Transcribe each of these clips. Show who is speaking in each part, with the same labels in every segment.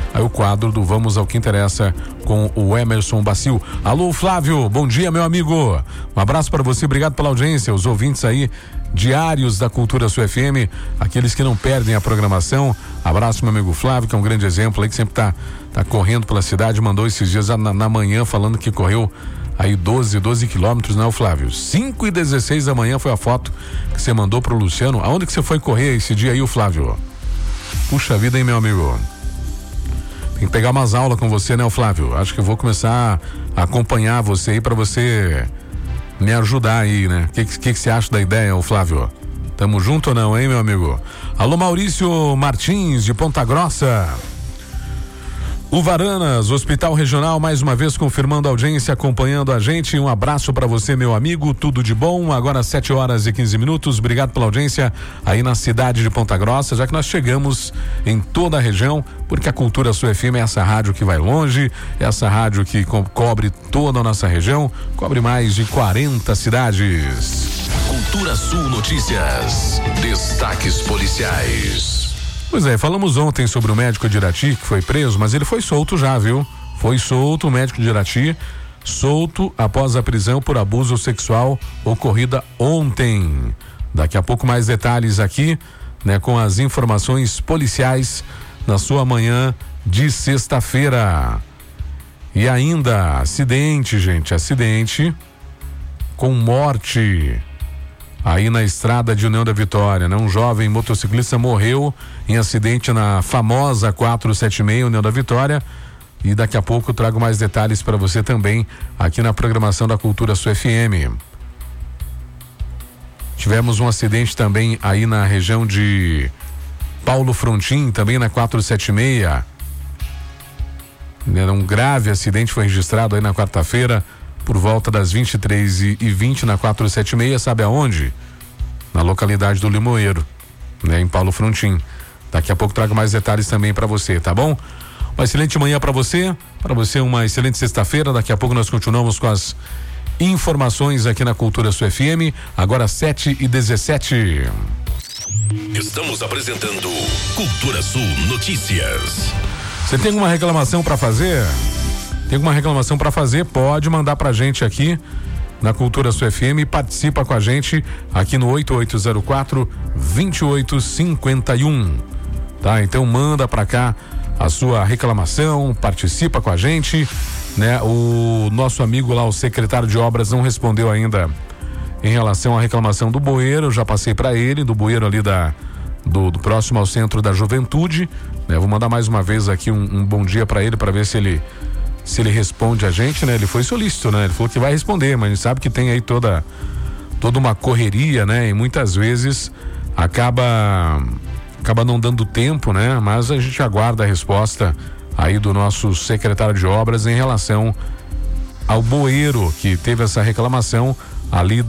Speaker 1: aí o quadro do Vamos ao que Interessa com o Emerson Bacil. Alô, Flávio, bom dia, meu amigo. Um abraço para você, obrigado pela audiência, os ouvintes aí diários da Cultura Sul FM, aqueles que não perdem a programação. Abraço, meu amigo Flávio, que é um grande exemplo aí, que sempre tá correndo pela cidade, mandou esses dias na manhã falando que correu aí 12 quilômetros, né, Flávio? 5h16 da manhã foi a foto que você mandou pro Luciano. Aonde que você foi correr esse dia aí, o Flávio? Puxa vida, hein, meu amigo? Tem que pegar umas aulas com você, né, Flávio? Acho que eu vou começar a acompanhar você aí pra você me ajudar aí, né? O que você acha da ideia, Flávio? Tamo junto ou não, hein, meu amigo? Alô, Maurício Martins, de Ponta Grossa. O Varanas, Hospital Regional, mais uma vez confirmando a audiência, acompanhando a gente. Um abraço para você, meu amigo, tudo de bom. Agora 7h15. Obrigado pela audiência aí na cidade de Ponta Grossa, já que nós chegamos em toda a região, porque a Cultura Sul FM é essa rádio que vai longe, essa rádio que cobre toda a nossa região, cobre mais de 40 cidades.
Speaker 2: Cultura Sul Notícias, destaques policiais.
Speaker 1: Pois é, falamos ontem sobre o médico de Irati que foi preso, mas ele foi solto já, viu? Foi solto, o médico de Irati, solto após a prisão por abuso sexual ocorrida ontem. Daqui a pouco mais detalhes aqui, né, com as informações policiais na sua manhã de sexta-feira. E ainda, acidente, gente, acidente com morte aí na estrada de União da Vitória, né? Um jovem motociclista morreu em acidente na famosa 476 União da Vitória, e daqui a pouco eu trago mais detalhes para você também aqui na programação da Cultura Sul FM. Tivemos um acidente também aí na região de Paulo Frontin, também na 476. Um grave acidente foi registrado aí na quarta-feira, por volta das 23h20 na 476, sabe aonde? Na localidade do Limoeiro, né, em Paulo Frontin. Daqui a pouco trago mais detalhes também para você, tá bom? Uma excelente manhã para você uma excelente sexta-feira. Daqui a pouco nós continuamos com as informações aqui na Cultura Sul FM, agora 7h17.
Speaker 2: Estamos apresentando Cultura Sul Notícias.
Speaker 1: Você tem alguma reclamação para fazer? Tem alguma reclamação para fazer? Pode mandar pra gente aqui na Cultura Sul FM e participa com a gente aqui no 8804-2851. Tá? Então manda pra cá a sua reclamação, participa com a gente, né? O nosso amigo lá, o secretário de obras, não respondeu ainda em relação à reclamação do bueiro. Eu já passei para ele, do bueiro ali do próximo ao Centro da Juventude, né? Vou mandar mais uma vez aqui um bom dia para ele, para ver se ele responde a gente, né? Ele foi solícito, né? Ele falou que vai responder, mas a gente sabe que tem aí toda uma correria, né? E muitas vezes acaba não dando tempo, né? Mas a gente aguarda a resposta aí do nosso secretário de obras em relação ao bueiro que teve essa reclamação ali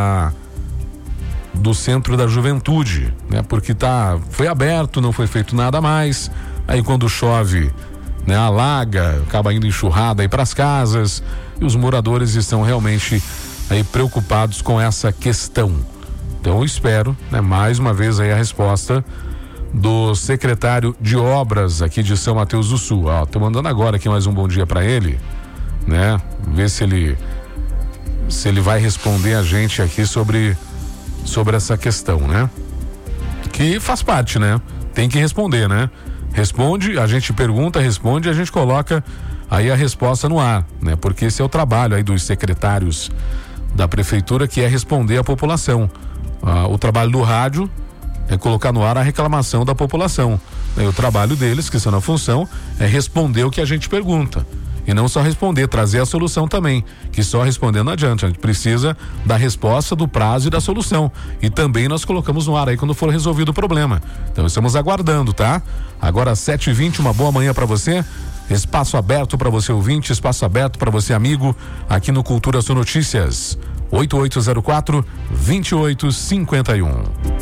Speaker 1: do Centro da Juventude, né? Porque foi aberto, não foi feito nada mais. Aí quando chove, né, alaga, acaba indo enxurrada aí para as casas, e os moradores estão realmente aí preocupados com essa questão. Então eu espero, né, mais uma vez aí a resposta do secretário de obras aqui de São Mateus do Sul. Tô mandando agora aqui mais um bom dia para ele, né? Ver se ele vai responder a gente aqui sobre essa questão, né? Que faz parte, né? Tem que responder, né? Responde, a gente pergunta, responde e a gente coloca aí a resposta no ar, né? Porque esse é o trabalho aí dos secretários da prefeitura, que é responder à população. O trabalho do rádio é colocar no ar a reclamação da população. E o trabalho deles, que estão na função, é responder o que a gente pergunta. E não só responder, trazer a solução também, que só respondendo não adianta. A gente precisa da resposta, do prazo e da solução. E também nós colocamos no ar aí quando for resolvido o problema. Então estamos aguardando, tá? Agora 7h20, uma boa manhã para você. Espaço aberto para você ouvinte, espaço aberto para você amigo, aqui no Cultura Sul Notícias. 8804-2851.